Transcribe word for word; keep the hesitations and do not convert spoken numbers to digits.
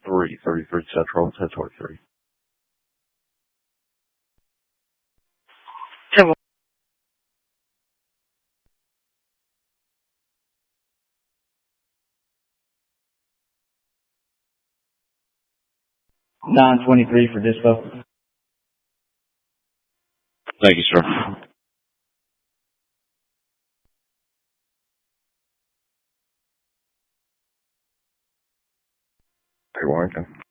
three, thirty-three Central, ten twenty-three. nine twenty-three for dispo. Thank you, sir. Hey, Warrington.